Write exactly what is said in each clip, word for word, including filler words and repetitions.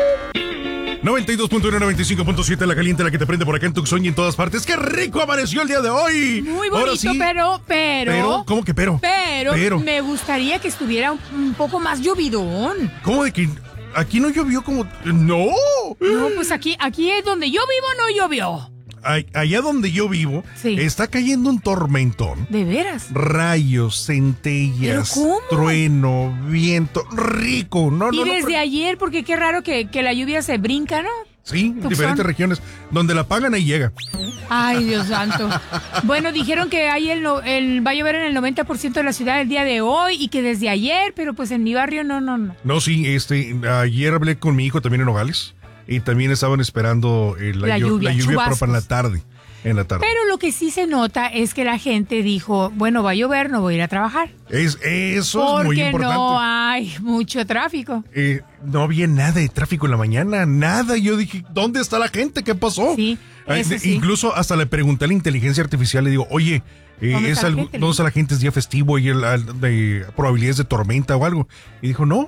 noventa y dos punto uno, noventa y cinco punto siete, la caliente, la que te prende por acá en Tucson y en todas partes. ¡Qué rico amaneció el día de hoy! Muy bonito, sí, pero, pero... ¿Pero? ¿Cómo que pero? Pero, pero. me gustaría que estuviera un, un poco más llovidón. ¿Cómo de que aquí no llovió como...? ¡No! No, pues aquí, aquí es donde yo vivo, no llovió. Allá donde yo vivo, sí, está cayendo un tormentón. ¿De veras? Rayos, centellas, trueno, viento, rico. No, y no, desde no, pero... ayer, porque qué raro que, que la lluvia se brinca, ¿no? Sí, en diferentes regiones. Donde la pagan, ahí llega. Ay, Dios santo. Bueno, dijeron que hay el, el va a llover en el noventa por ciento de la ciudad el día de hoy y que desde ayer, pero pues en mi barrio no, no, no. No, sí, este, ayer hablé con mi hijo también en Nogales. Y también estaban esperando eh, la, la lluvia, la lluvia pero para en la tarde, en la tarde. Pero lo que sí se nota es que la gente dijo, bueno, va a llover, no voy a ir a trabajar. Es, eso es muy importante. Porque no hay mucho tráfico. Eh, no había nada de tráfico en la mañana, nada. Yo dije, ¿dónde está la gente? ¿Qué pasó? Sí, eso eh, sí. Incluso hasta le pregunté a la inteligencia artificial, le digo, oye, eh, ¿dónde, es está algo, ¿dónde está la gente? ¿Es día festivo? ¿Hay el, el, de probabilidades de tormenta o algo? Y dijo, no,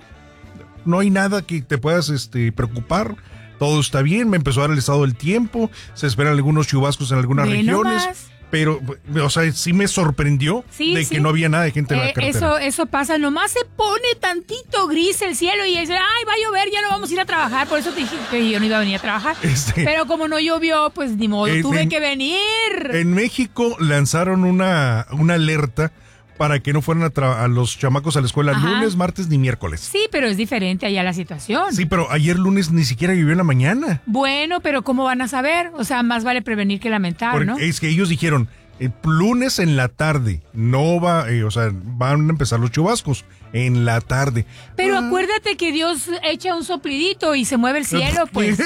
no hay nada que te puedas este, preocupar. Todo está bien, me empezó a dar el estado del tiempo, se esperan algunos chubascos en algunas Ve regiones, nomás. Pero, o sea, sí me sorprendió sí, de sí. que no había nada de gente en eh, la carretera. Eso, eso pasa, nomás se pone tantito gris el cielo y dice, ay, va a llover, ya no vamos a ir a trabajar, por eso te dije que yo no iba a venir a trabajar. Este, Pero como no llovió, pues ni modo, en, tuve en, que venir. En México lanzaron una, una alerta para que no fueran a, tra- a los chamacos a la escuela Ajá. lunes, martes ni miércoles. Sí, pero es diferente allá la situación. Sí, pero ayer lunes ni siquiera llovió en la mañana. Bueno, pero ¿cómo van a saber? O sea, más vale prevenir que lamentar, Porque ¿no? Es que ellos dijeron, el lunes en la tarde, no va, eh, o sea, van a empezar los chubascos en la tarde. Pero ah. acuérdate que Dios echa un soplidito y se mueve el cielo, pues.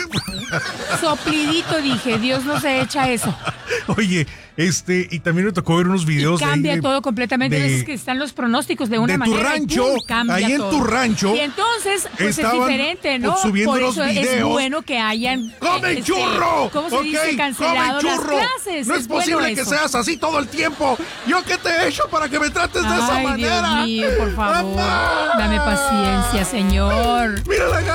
Soplidito, dije, Dios no se echa eso. Oye, este, y también me tocó ver unos videos. Y cambia de, todo completamente. De, veces que están los pronósticos de una de manera. Tu rancho, y pum, cambia ahí en todo. tu rancho. Y entonces, pues es diferente, ¿no? Subiendo Por los eso videos. es bueno que hayan. ¡Comen este, churro! ¿Cómo se okay, dice? Cancelado las clases. No es, es posible bueno que eso. seas así todo el tiempo. ¿Yo qué te he hecho para que me trates de Ay, esa manera? Dios mío, por favor. Dame paciencia, señor. Mira la